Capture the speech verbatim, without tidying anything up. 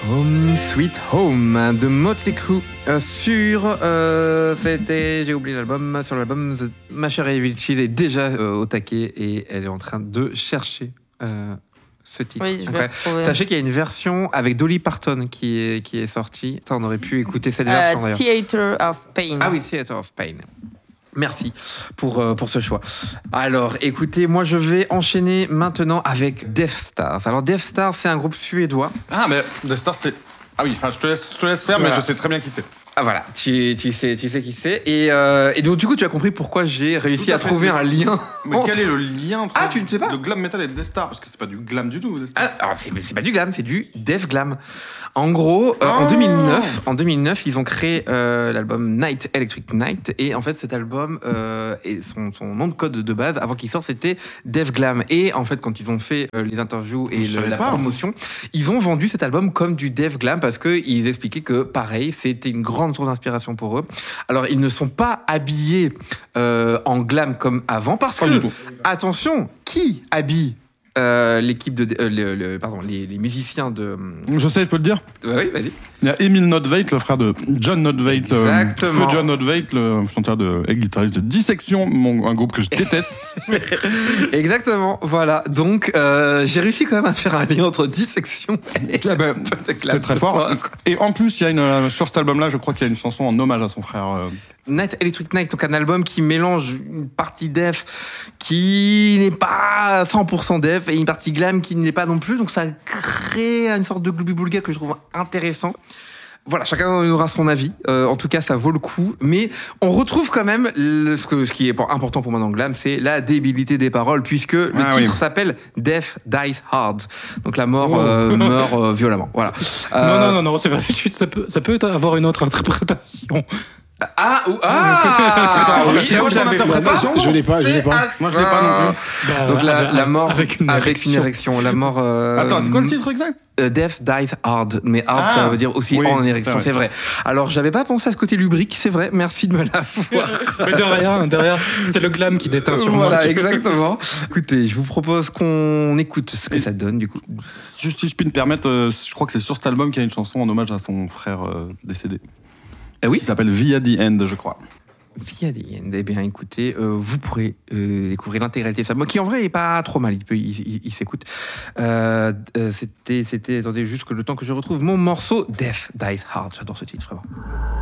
Home Sweet Home de Motley Crue euh, sur euh, c'était j'ai oublié l'album sur l'album The... Ma chère Evil Cheese est déjà euh, au taquet et elle est en train de chercher euh, ce titre. Oui, je vais retrouver. Sachez qu'il y a une version avec Dolly Parton qui est qui est sortie. Attends, on aurait pu écouter cette version euh, d'ailleurs. Theater of Pain. Ah oui, Theater of Pain. Merci pour, euh, pour ce choix. Alors, écoutez, moi je vais enchaîner maintenant avec Death Stars. Alors, Death Stars, c'est un groupe suédois. Ah, mais Death Stars, c'est. Ah oui, enfin, je te laisse, je te laisse faire, Voilà. mais je sais très bien qui c'est. Ah voilà, tu, tu, sais, tu sais qui c'est. Et, euh, et donc, du coup, tu as compris pourquoi j'ai réussi Tout à à fait. trouver un lien. Mais entre... quel est le lien entre Ah, tu ne sais pas le glam metal et Death Star? Parce que c'est pas du glam du tout, Death Star. Ah, alors, c'est, c'est pas du glam, c'est du death glam. En gros, euh, Oh en deux mille neuf, en deux mille neuf, ils ont créé euh, l'album Night Electric Night, et en fait, cet album euh, et son, son nom de code de base, avant qu'il sorte, c'était Death Glam. Et en fait, quand ils ont fait euh, les interviews et Je le, savais la pas. promotion, ils ont vendu cet album comme du Death Glam parce que ils expliquaient que, pareil, c'était une grande source d'inspiration pour eux. Alors, ils ne sont pas habillés euh, en glam comme avant, parce Pas que du tout. attention, qui habille euh, l'équipe de euh, le, le- pardon les, les musiciens de Je sais, je peux le dire. ouais, oui, vas-y. Il y a Emil Nordtveit, le frère de John Nordtveit, euh, Exactement. feu John Nordtveit, le chanteur de, et guitariste de Dissection, mon, un groupe que je déteste. Exactement, voilà. Donc, euh, j'ai réussi quand même à faire un lien entre dissection et Ah ben, de glam c'est très ce fort. soir. Et en plus, il y a une, euh, sur cet album-là, je crois qu'il y a une chanson en hommage à son frère. euh, Night Electric Night, donc un album qui mélange une partie def qui n'est pas cent pour cent def et une partie glam qui ne l'est pas non plus. Donc, ça crée une sorte de gloubi-boulga que je trouve intéressant. Voilà, chacun aura son avis. Euh, en tout cas, ça vaut le coup. Mais on retrouve quand même le- ce, que, ce qui est important pour moi dans le glam, c'est la débilité des paroles, puisque le Ah titre oui. s'appelle Death Dies Hard. Donc la mort Oh. euh, meurt euh, violemment. Voilà. Non, Euh, non, non, non, c'est pas juste, ça peut, ça peut avoir une autre interprétation. Ah, ou, ah, Putain, oui, c'est quoi je ton l'avais interprétation pas Je l'ai pas, je l'ai pas. pensé à Moi, je l'ai pas non ça. Bah, Donc la, avec- la mort avec une avec une érection. érection, la mort. euh, Attends, c'est quoi le titre exact? euh, Death dies hard, mais hard Ah, ça veut dire aussi oui, en érection, c'est c'est vrai. Alors j'avais pas pensé à ce côté lubrique, c'est vrai. Merci de me l'avoir. Mais derrière, derrière, c'était le glam qui déteint sur moi. Voilà, exactement. Écoutez, je vous propose qu'on écoute ce que ça donne du coup. Juste si je puis me permettre, euh, je crois que c'est sur cet album qu'il y a une chanson en hommage à son frère euh, décédé. Ah oui. Qui s'appelle Via the End, je crois. Via des End. Eh bien, écoutez, euh, vous pourrez euh, découvrir l'intégralité de ça, qui en vrai est pas trop mal. Il, peut, il, il- il s'écoute. Euh, euh, c'était, c'était, attendez, juste que le temps que je retrouve mon morceau, Death Dies Hard. J'adore ce titre, vraiment.